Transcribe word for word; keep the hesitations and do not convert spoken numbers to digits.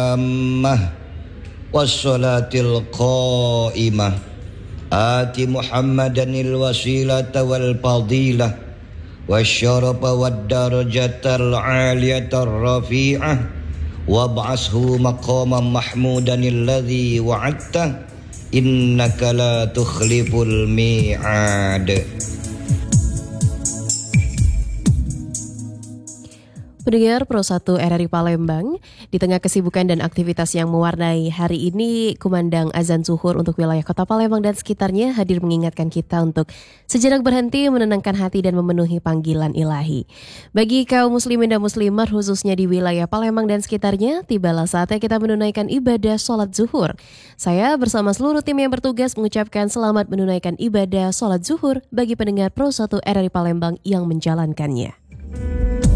tammah wassalatil qaimah ati Muhammadanil wasilata wal fadilah wasyarafa wad darajatal aliyatar rafi'ah wab'ashu maqaman mahmudanil ladzi wa'adta innaka la tukhliful mi'ad. Pendengar Pro satu R R I Palembang, di tengah kesibukan dan aktivitas yang mewarnai hari ini, kumandang azan zuhur untuk wilayah Kota Palembang dan sekitarnya hadir mengingatkan kita untuk sejenak berhenti, menenangkan hati dan memenuhi panggilan ilahi. Bagi kaum muslimin dan muslimah khususnya di wilayah Palembang dan sekitarnya, tibalah saatnya kita menunaikan ibadah sholat zuhur. Saya bersama seluruh tim yang bertugas mengucapkan selamat menunaikan ibadah sholat zuhur bagi pendengar Pro satu R R I Palembang yang menjalankannya.